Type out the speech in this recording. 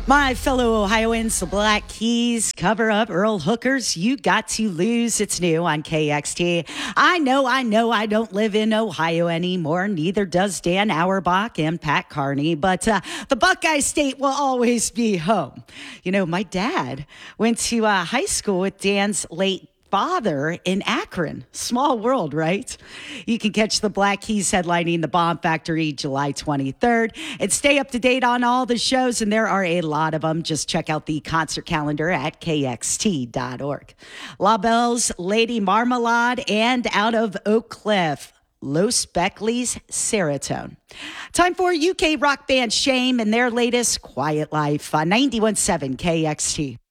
My fellow Ohioans, the Black Keys cover up Earl Hooker's You Got to Lose. It's new on KXT. I know, I don't live in Ohio anymore. Neither does Dan Auerbach and Pat Carney. But the Buckeye State will always be home. You know, my dad went to high school with Dan's late father in Akron. Small world, right? You can catch the Black Keys headlining the Bomb Factory July 23rd and stay up to date on all the shows, and there are a lot of them. Just check out the concert calendar at kxt.org. La Belle's Lady Marmalade, and out of Oak Cliff, Los Beckley's Serotonin. Time for UK rock band Shame and their latest Quiet Life on 91.7 KXT.